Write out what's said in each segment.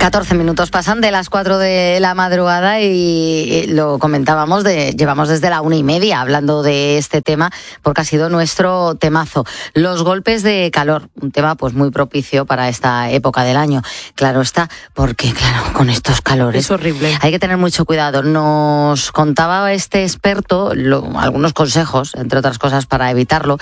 14 minutos pasan de las 4 de la madrugada y lo comentábamos, llevamos desde la 1:30 hablando de este tema porque ha sido nuestro temazo. Los golpes de calor, un tema pues muy propicio para esta época del año. Claro está, porque claro, con estos calores es horrible. Hay que tener mucho cuidado. Nos contaba este experto algunos consejos, entre otras cosas, para evitarlo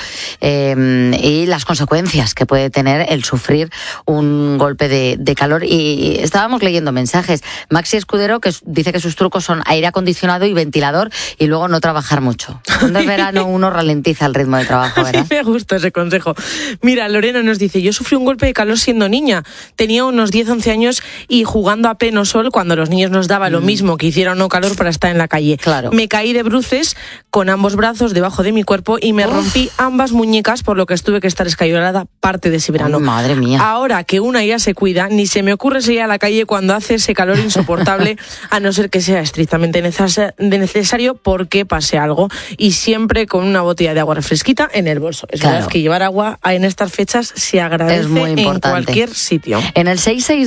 y las consecuencias que puede tener el sufrir un golpe de calor. Y estábamos leyendo mensajes. Maxi Escudero, que dice que sus trucos son aire acondicionado y ventilador y luego no trabajar mucho. Cuando es verano uno ralentiza el ritmo de trabajo, ¿verdad? Sí, me gusta ese consejo. Mira, Lorena nos dice, yo sufrí un golpe de calor siendo niña. Tenía unos 10-11 años y jugando a pleno sol, cuando los niños nos daba lo mismo que hiciera o no calor para estar en la calle. Claro. Me caí de bruces con ambos brazos debajo de mi cuerpo y me rompí ambas muñecas, por lo que tuve que estar escayolada parte de ese verano. Madre mía. Ahora que una ya se cuida, ni se me ocurre salir a la calle cuando hace ese calor insoportable, a no ser que sea estrictamente necesario porque pase algo, y siempre con una botella de agua refresquita en el bolso. Es verdad que llevar agua en estas fechas se agradece, es muy importante, en cualquier sitio. En el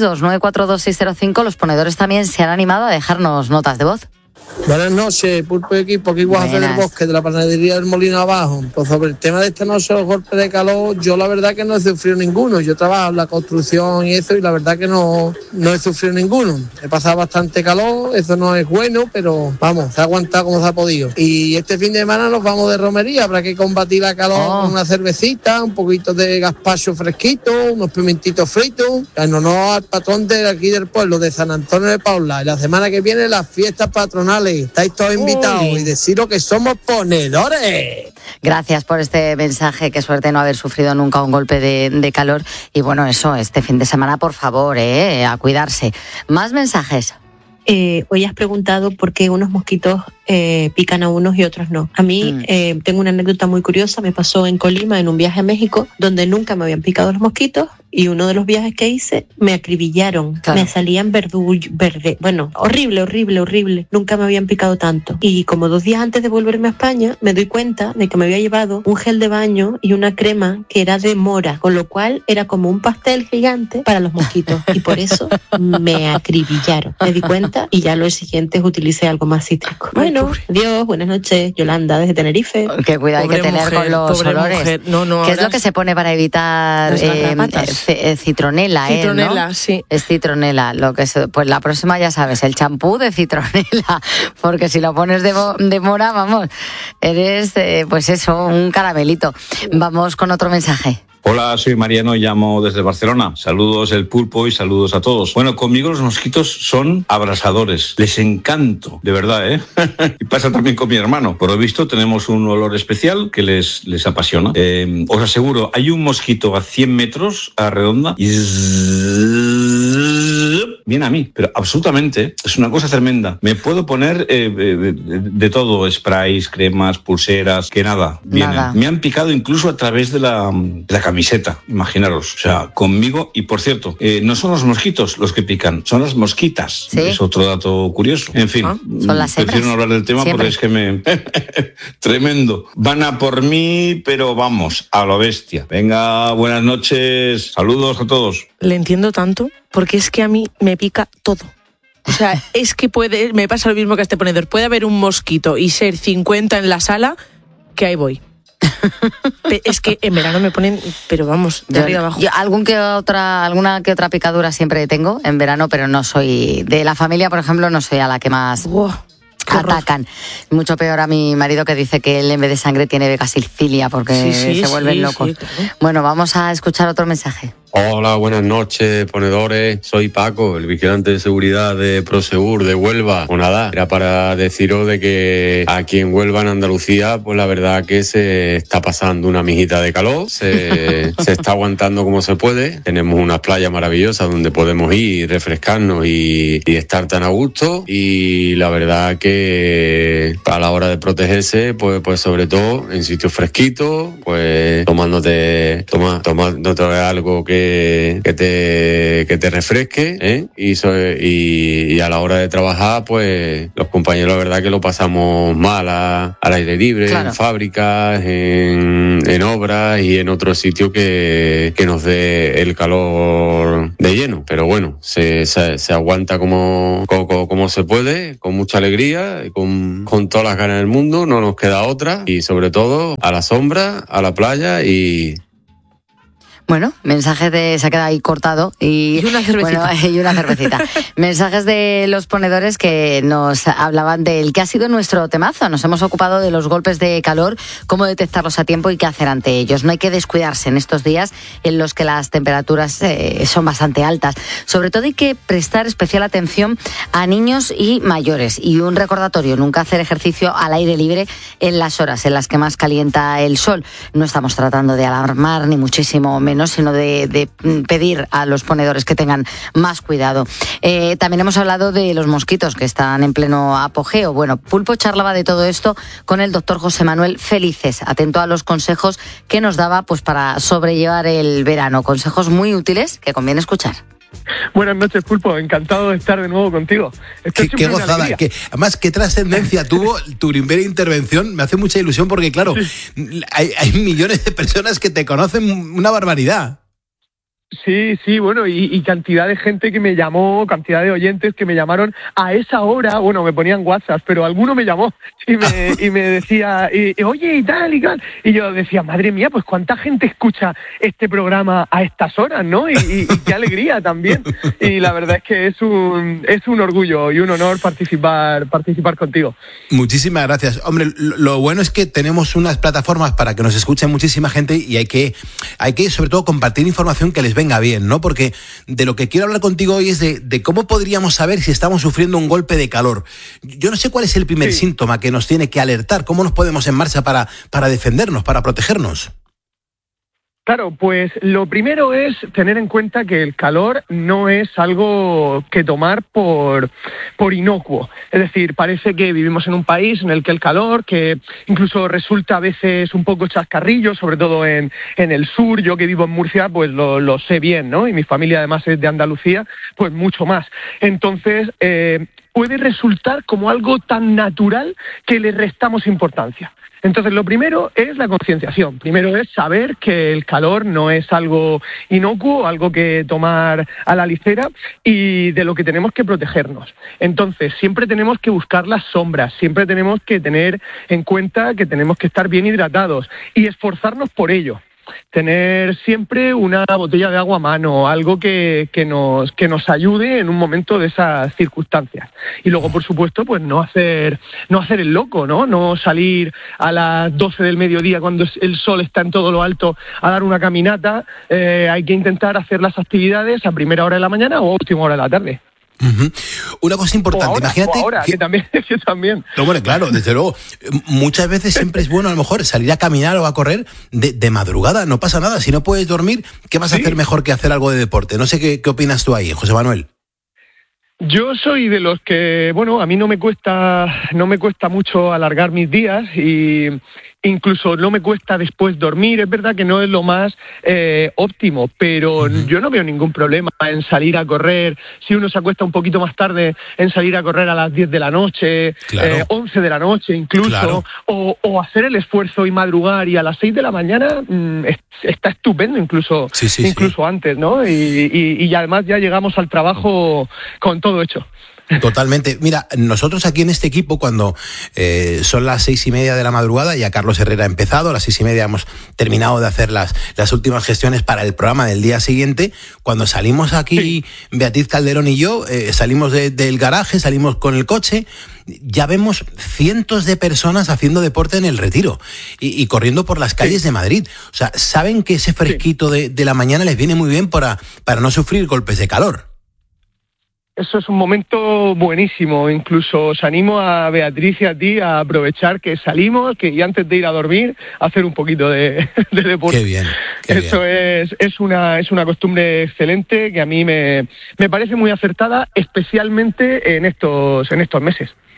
662-942-605 los ponedores también se han animado a dejarnos notas de voz. Buenas noches, Pulpo de Equipo, aquí Guajafe del Bosque, de la panadería del Molino Abajo. Pues sobre el tema de esta noche, los golpes de calor, yo la verdad que no he sufrido ninguno. Yo trabajo en la construcción y eso, y la verdad que no he sufrido ninguno. He pasado bastante calor, eso no es bueno, pero vamos, se ha aguantado como se ha podido. Y este fin de semana nos vamos de romería, habrá que combatir la calor con una cervecita, un poquito de gazpacho fresquito, unos pimentitos fritos, en honor al patrón de aquí del pueblo, de San Antonio de Paula. Y la semana que viene las fiestas patronales. Estáis todos invitados y deciros que somos ponedores. Gracias por este mensaje. Qué suerte no haber sufrido nunca un golpe de calor. Y bueno, eso, este fin de semana, por favor, a cuidarse. Más mensajes. Hoy has preguntado por qué unos mosquitos pican a unos y otros no. A mí tengo una anécdota muy curiosa. Me pasó en Colima en un viaje a México donde nunca me habían picado los mosquitos, y uno de los viajes que hice me acribillaron. Claro. Me salían verde. Bueno, horrible. Nunca me habían picado tanto. Y como 2 días antes de volverme a España me doy cuenta de que me había llevado un gel de baño y una crema que era de mora, con lo cual era como un pastel gigante para los mosquitos, y por eso me acribillaron. Me di cuenta y ya lo siguiente utilicé algo más cítrico. Bueno, adiós, buenas noches, Yolanda desde Tenerife. Qué cuidado hay que tener con los olores. Mujer. No, ¿qué es lo que se pone para evitar citronela? Citronela, ¿no? sí. Es citronela. Pues la próxima ya sabes, el champú de citronela, porque si lo pones de mora, vamos, eres pues eso, un caramelito. Vamos con otro mensaje. Hola, soy Mariano y llamo desde Barcelona. Saludos el Pulpo y saludos a todos. Bueno, conmigo los mosquitos son abrasadores. Les encanto, de verdad, ¿eh? Y pasa también con mi hermano. Por lo visto tenemos un olor especial que les apasiona. Os aseguro, hay un mosquito a 100 metros a redonda y viene a mí, pero absolutamente, es una cosa tremenda. Me puedo poner de todo, sprays, cremas, pulseras, que nada, vienen. Nada. Me han picado incluso a través de la camiseta, imaginaros, o sea, conmigo. Y por cierto, no son los mosquitos los que pican, son las mosquitas. ¿Sí? Es otro dato curioso. En fin, son las prefiero no hablar del tema. Siempre. Porque es que me... Tremendo. Van a por mí, pero vamos, a lo bestia. Venga, buenas noches, saludos a todos. Le entiendo tanto, porque es que a mí me pica todo. O sea, es que me pasa lo mismo que a este ponedor. Puede haber un mosquito y ser 50 en la sala, que ahí voy. Es que en verano me ponen, pero vamos, de arriba abajo. Yo alguna que otra picadura siempre tengo en verano, pero no soy de la familia, por ejemplo, no soy a la que más atacan. Mucho peor a mi marido, que dice que él en vez de sangre tiene becasifilia porque se vuelven locos. Sí, claro. Bueno, vamos a escuchar otro mensaje. Hola, buenas noches, ponedores. Soy Paco, el vigilante de seguridad de Prosegur de Huelva. O nada, era para deciros de que aquí en Huelva, en Andalucía, pues la verdad que se está pasando una mijita de calor, se está aguantando como se puede. Tenemos unas playas maravillosas donde podemos ir, refrescarnos y estar tan a gusto. Y la verdad que a la hora de protegerse, pues sobre todo en sitios fresquitos, pues tomándote algo que te que te refresque, ¿eh? Y a la hora de trabajar, pues los compañeros, la verdad que lo pasamos mal al aire libre, claro, en fábricas, en obras y en otros sitios que nos dé el calor de lleno. Pero bueno, se aguanta como se puede, con mucha alegría, con todas las ganas del mundo, no nos queda otra, y sobre todo a la sombra, a la playa y... Bueno, mensajes se ha quedado ahí cortado y una cervecita. Bueno, y una cervecita. Mensajes de los ponedores que nos hablaban del que ha sido nuestro temazo. Nos hemos ocupado de los golpes de calor, cómo detectarlos a tiempo y qué hacer ante ellos. No hay que descuidarse en estos días en los que las temperaturas son bastante altas. Sobre todo hay que prestar especial atención a niños y mayores. Y un recordatorio, nunca hacer ejercicio al aire libre en las horas en las que más calienta el sol. No estamos tratando de alarmar ni muchísimo menos, sino de pedir a los ponedores que tengan más cuidado. También hemos hablado de los mosquitos que están en pleno apogeo. Bueno, Pulpo charlaba de todo esto con el doctor José Manuel Felices, atento a los consejos que nos daba pues para sobrellevar el verano. Consejos muy útiles que conviene escuchar. Buenas noches, Pulpo. Encantado de estar de nuevo contigo. Qué gozada. Además, qué trascendencia tuvo tu primera intervención. Me hace mucha ilusión porque, claro, sí, hay millones de personas que te conocen, una barbaridad. Sí, bueno, y cantidad de gente que me llamó, cantidad de oyentes que me llamaron a esa hora, bueno, me ponían WhatsApp, pero alguno me llamó y me decía, oye, y tal, y yo decía, madre mía, pues cuánta gente escucha este programa a estas horas, ¿no? Y qué alegría también, y la verdad es que es un orgullo y un honor participar contigo. Muchísimas gracias. Hombre, lo bueno es que tenemos unas plataformas para que nos escuche muchísima gente y hay que sobre todo compartir información que les venga bien, ¿no? Porque de lo que quiero hablar contigo hoy es de cómo podríamos saber si estamos sufriendo un golpe de calor. Yo no sé cuál es el primer síntoma que nos tiene que alertar, cómo nos ponemos en marcha para defendernos, para protegernos. Claro, pues lo primero es tener en cuenta que el calor no es algo que tomar por inocuo. Es decir, parece que vivimos en un país en el que el calor, que incluso resulta a veces un poco chascarrillo, sobre todo en el sur. Yo que vivo en Murcia, pues lo sé bien, ¿no? Y mi familia además es de Andalucía, pues mucho más. Entonces, puede resultar como algo tan natural que le restamos importancia. Entonces, lo primero es la concienciación. Primero es saber que el calor no es algo inocuo, algo que tomar a la ligera y de lo que tenemos que protegernos. Entonces, siempre tenemos que buscar las sombras, siempre tenemos que tener en cuenta que tenemos que estar bien hidratados y esforzarnos por ello. Tener siempre una botella de agua a mano, algo que nos ayude en un momento de esas circunstancias. Y luego, por supuesto, pues no hacer el loco, ¿no? No salir a las 12 del mediodía cuando el sol está en todo lo alto a dar una caminata. Hay que intentar hacer las actividades a primera hora de la mañana o a última hora de la tarde. Uh-huh. Una cosa importante, imagínate que también. No, bueno, claro, desde luego, muchas veces siempre es bueno a lo mejor salir a caminar o a correr de madrugada, no pasa nada, si no puedes dormir, ¿qué vas a hacer mejor que hacer algo de deporte? No sé qué opinas tú ahí, José Manuel. Yo soy de los que, bueno, a mí no me cuesta mucho alargar mis días y incluso no me cuesta después dormir. Es verdad que no es lo más óptimo, pero yo no veo ningún problema en salir a correr. Si uno se acuesta un poquito más tarde, en salir a correr a las 10 de la noche, claro. 11 de la noche incluso, claro. o hacer el esfuerzo y madrugar y a las 6 de la mañana está estupendo incluso antes, ¿no? Y además ya llegamos al trabajo con todo hecho. Totalmente. Mira, nosotros aquí en este equipo, cuando son las 6:30 de la madrugada, ya Carlos Herrera ha empezado, a las 6:30 hemos terminado de hacer las últimas gestiones para el programa del día siguiente. Cuando salimos aquí, Beatriz Calderón y yo, salimos del garaje, salimos con el coche, ya vemos cientos de personas haciendo deporte en el Retiro y corriendo por las calles de Madrid. O sea, saben que ese fresquito de la mañana les viene muy bien para no sufrir golpes de calor. Eso es un momento buenísimo. Incluso os animo a Beatriz y a ti a aprovechar que salimos, y antes de ir a dormir, hacer un poquito de deporte. Qué bien. Eso es una costumbre excelente que a mí me parece muy acertada, especialmente en estos meses.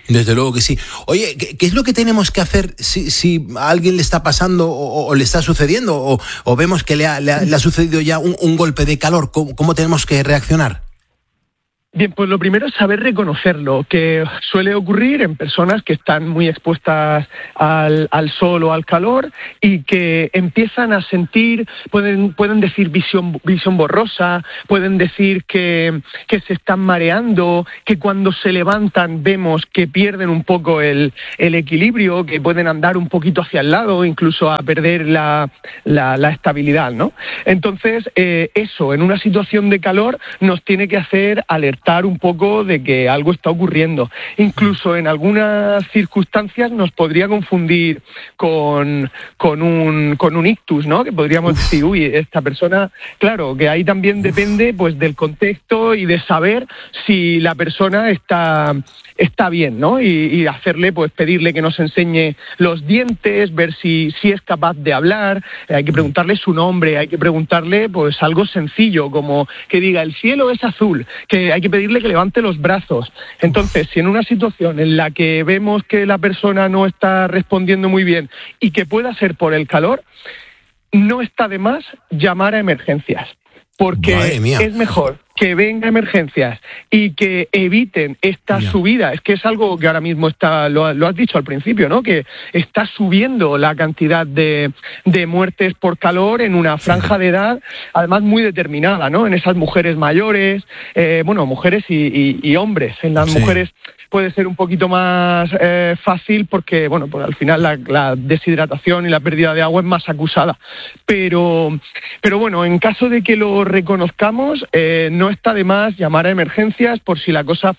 Desde luego que sí. Oye, ¿qué es lo que tenemos que hacer si a alguien le está pasando o le está sucediendo o vemos que le ha sucedido ya un golpe de calor? ¿Cómo tenemos que reaccionar? Bien, pues lo primero es saber reconocerlo, que suele ocurrir en personas que están muy expuestas al sol o al calor y que empiezan a sentir, pueden decir visión borrosa, pueden decir que se están mareando, que cuando se levantan vemos que pierden un poco el equilibrio, que pueden andar un poquito hacia el lado, incluso a perder la estabilidad, ¿no? Entonces, eso, en una situación de calor, nos tiene que hacer alertar un poco de que algo está ocurriendo. Incluso en algunas circunstancias nos podría confundir con un ictus, ¿no? Que podríamos decir, uy, esta persona, claro, que ahí también depende pues del contexto y de saber si la persona está bien, ¿no? Y hacerle, pues pedirle que nos enseñe los dientes, ver si es capaz de hablar, hay que preguntarle su nombre, hay que preguntarle pues algo sencillo, como que diga el cielo es azul, que hay que pedirle que levante los brazos. Entonces, si en una situación en la que vemos que la persona no está respondiendo muy bien y que pueda ser por el calor, no está de más llamar a emergencias, porque es mejor que venga a emergencias y que eviten esta subida. Es que es algo que ahora mismo lo has dicho al principio, ¿no? Que está subiendo la cantidad de muertes por calor en una franja de edad, además muy determinada, ¿no? En esas mujeres mayores, mujeres y hombres. En las mujeres puede ser un poquito más fácil porque, pues al final la deshidratación y la pérdida de agua es más acusada. Pero bueno, en caso de que lo reconozcamos, no está de más llamar a emergencias por si la cosa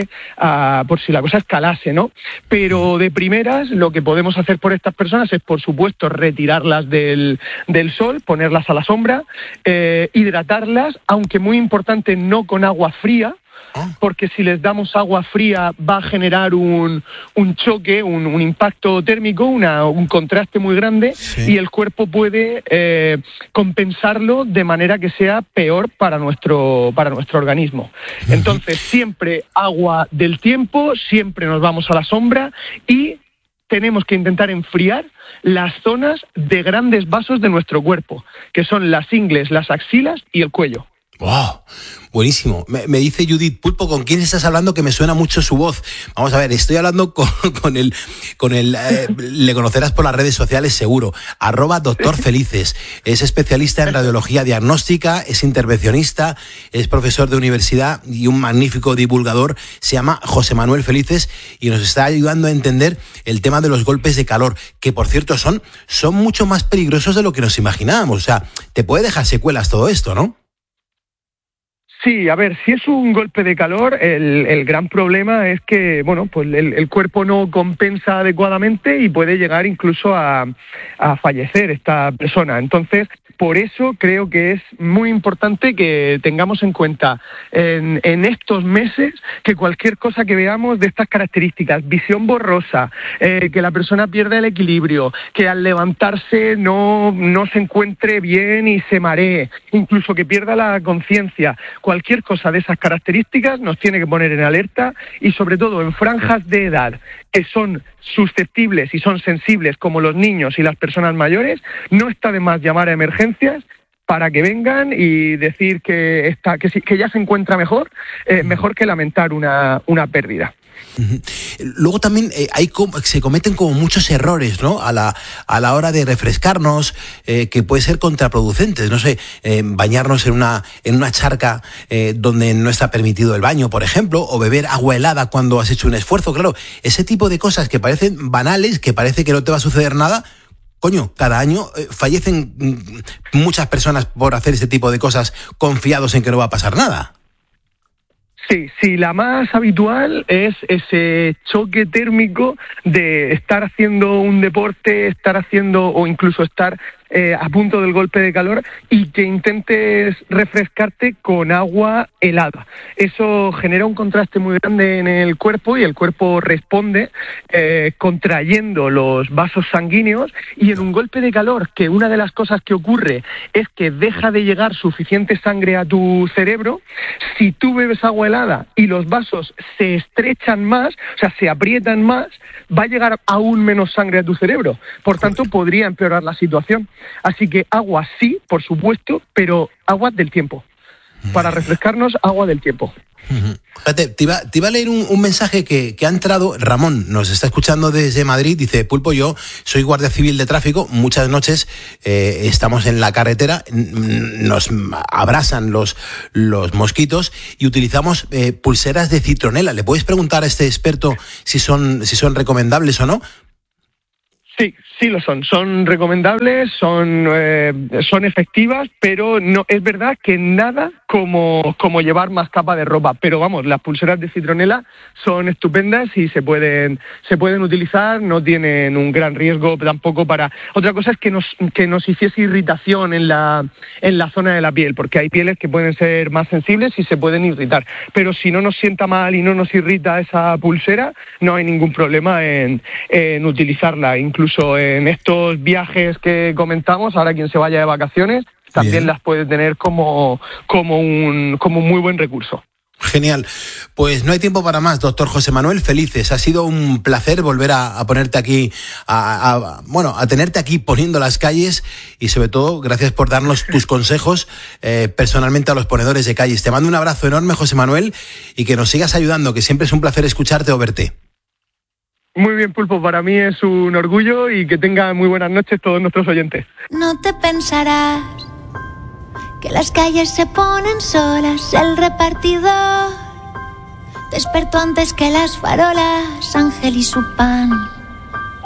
escalase, ¿no? Pero de primeras, lo que podemos hacer por estas personas es, por supuesto, retirarlas del sol, ponerlas a la sombra, hidratarlas, aunque muy importante, no con agua fría, porque si les damos agua fría va a generar un choque, un impacto térmico, un contraste muy grande, y el cuerpo puede compensarlo de manera que sea peor para nuestro organismo. Entonces, siempre agua del tiempo, siempre nos vamos a la sombra y tenemos que intentar enfriar las zonas de grandes vasos de nuestro cuerpo, que son las ingles, las axilas y el cuello. ¡Wow! Buenísimo. Me dice Judith Pulpo, ¿con quién estás hablando? Que me suena mucho su voz. Vamos a ver, estoy hablando con el le conocerás por las redes sociales seguro, @doctorfelices. Es especialista en radiología diagnóstica, es intervencionista, es profesor de universidad y un magnífico divulgador. Se llama José Manuel Felices y nos está ayudando a entender el tema de los golpes de calor, que por cierto son mucho más peligrosos de lo que nos imaginábamos. O sea, te puede dejar secuelas todo esto, ¿no? Sí, a ver, si es un golpe de calor, el gran problema es que, el cuerpo no compensa adecuadamente y puede llegar incluso a fallecer esta persona. Entonces, por eso creo que es muy importante que tengamos en cuenta en estos meses que cualquier cosa que veamos de estas características, visión borrosa, que la persona pierda el equilibrio, que al levantarse no se encuentre bien y se maree, incluso que pierda la conciencia, cualquier cosa de esas características nos tiene que poner en alerta, y sobre todo en franjas de edad que son susceptibles y son sensibles, como los niños y las personas mayores, no está de más llamar a emergencias para que vengan y decir que ya se encuentra mejor que lamentar una pérdida. Luego también se cometen como muchos errores, ¿no? A la hora de refrescarnos, que puede ser contraproducentes. No sé, bañarnos en una charca donde no está permitido el baño, por ejemplo, o beber agua helada cuando has hecho un esfuerzo. Claro, ese tipo de cosas que parecen banales, que parece que no te va a suceder nada. Coño, cada año fallecen muchas personas por hacer ese tipo de cosas confiados en que no va a pasar nada. Sí, la más habitual es ese choque térmico de estar haciendo un deporte, o incluso estar a punto del golpe de calor y que intentes refrescarte con agua helada. Eso genera un contraste muy grande en el cuerpo y el cuerpo responde contrayendo los vasos sanguíneos, y en un golpe de calor, que una de las cosas que ocurre es que deja de llegar suficiente sangre a tu cerebro, si tú bebes agua helada y los vasos se estrechan más, o sea, se aprietan más, va a llegar aún menos sangre a tu cerebro. Por tanto, podría empeorar la situación. Así que agua sí, por supuesto, pero agua del tiempo. Para refrescarnos, agua del tiempo. Fíjate, te iba a leer un mensaje que ha entrado. Ramón nos está escuchando desde Madrid. Dice: Pulpo, yo soy guardia civil de tráfico. Muchas noches estamos en la carretera, nos abrasan los mosquitos y utilizamos pulseras de citronela. ¿Le puedes preguntar a este experto si son recomendables o no? Sí lo son. Son recomendables, son efectivas, pero no es verdad que nada como llevar más capa de ropa. Pero vamos, las pulseras de citronela son estupendas y se pueden utilizar, no tienen un gran riesgo tampoco para... Otra cosa es que nos hiciese irritación en la zona de la piel, porque hay pieles que pueden ser más sensibles y se pueden irritar. Pero si no nos sienta mal y no nos irrita esa pulsera, no hay ningún problema en utilizarla. Incluso en estos viajes que comentamos, ahora quien se vaya de vacaciones, también las puede tener como un muy buen recurso. Genial. Pues no hay tiempo para más, doctor José Manuel Felices. Ha sido un placer volver a ponerte aquí, a tenerte aquí poniendo las calles, y sobre todo, gracias por darnos tus consejos personalmente a los ponedores de calles. Te mando un abrazo enorme, José Manuel, y que nos sigas ayudando, que siempre es un placer escucharte o verte. Muy bien, Pulpo, para mí es un orgullo, y que tengan muy buenas noches todos nuestros oyentes. No te pensarás que las calles se ponen solas, el repartidor despertó antes que las farolas, Ángel y su pan.